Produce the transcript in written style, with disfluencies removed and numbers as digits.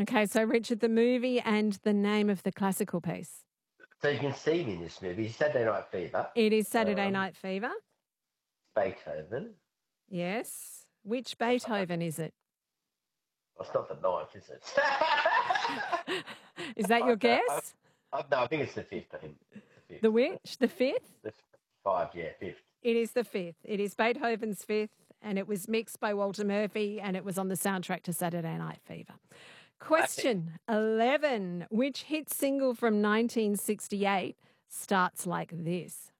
Okay, so Richard, the movie and the name of the classical piece. So you can see me in this movie. Saturday Night Fever. It is Saturday Night Fever. Beethoven. Yes. Which Beethoven is it? Well, it's not the ninth, is it? Is that your guess? No, I think it's the fifth. I think the fifth. The which? The fifth? The five, yeah, fifth. It is the fifth. It is Beethoven's Fifth, and it was mixed by Walter Murphy, and it was on the soundtrack to Saturday Night Fever. Question 11. Which hit single from 1968 starts like this?